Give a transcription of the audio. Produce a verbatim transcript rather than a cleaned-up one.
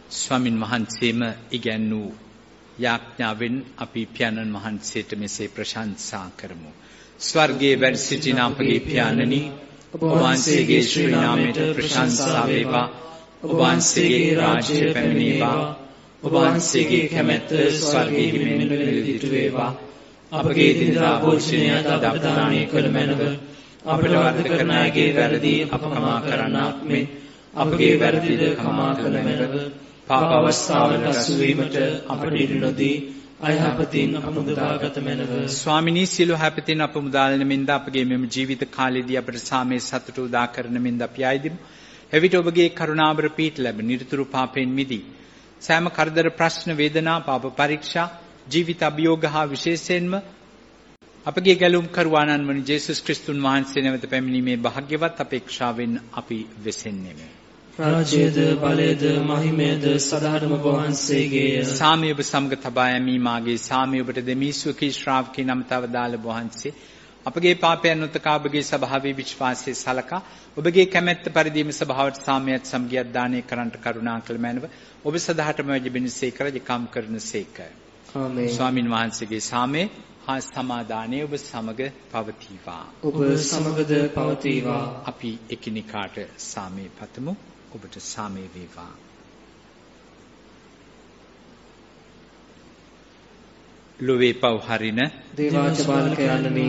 ස්වාමින් වහන්සේම ඉගැන්වූ යාඥාවෙන් අපි පියාණන් වහන්සේට මෙසේ ප්‍රශංසා කරමු. ස්වර්ගයේ වැඩ සිටින අපගේ පියාණනි, ඔබ වහන්සේගේ ශ්‍රී නාමයට ප්‍රශංසා වේවා. ඔබ වහන්සේගේ රාජ්‍ය පැමිණේවා. ඔබ වහන්සේගේ කැමැත්ත ස්වර්ගයේ මෙන් නිරදිට වේවා. අපගේ දිනදා භෝජනය අද අපට දානය කළ මැනව. අපට වරද කරන අයගේ වැරදි අප කමා කරන්නාක් මෙන් අපගේ වැරදිද කමා කළ මැනව. පාප අවස්ථාවලට අසු වීමට අපට ඉඩ නොදී අයහපතින් අප මුදාගත මැනව. ස්වාමිනී, සියලු හැපතින් අප මුදාලන මෙන්ද අපගේ මෙම ජීවිත කාලයේදී අපට සාමයේ සතුට උදා කරන මෙන්ද අපි ආයදිමු. එවිට ඔබගේ කරුණාවර පීඨ ලැබ නිරතුරු පාපයෙන් මිදී සෑම කරදර ප්‍රශ්න වේදනා පාප පරීක්ෂා ජීවිත අභියෝග හා විශේෂයෙන්ම අපගේ ගැලුම් කරුවාණන් වන ජේසුස් ක්‍රිස්තුන් වහන්සේ නැවත පැමිණීමේ භාග්‍යවත් අපේක්ෂාවෙන් අපි වෙසෙන්නේමු. රාජ්‍යද බලයද මහිමයද සදාටම වහන්සේගේ. සාමය ඔබ සමග තබා යමි. මාගේ සාමය ඔබට දෙමි. සුවකී ශ්‍රාවකී නමතව දාල වහන්සේ අපගේ පාපයන් උතකා ඔබගේ සභාවේ විශ්වාසයේ සලකා ඔබගේ කැමැත්ත පරිදිම සභාවට සාමයත් සමගියත් දානය කරන්නට කරුණා කළ මැනව. ඔබ සදාටම වැඩිබෙනසේක රජකම් කරනසේක. ආමේන්. ස්වාමින් වහන්සේගේ සාමය හා සමාදානය ඔබ සමග පවතිවා. ඔබ සමගද පවතිවා. අපි එකිනෙකාට සාමය පතමු. ඔබට සාමය වේවා. ලෝවේ පව් හරින දේවාජ බාලකයන්නි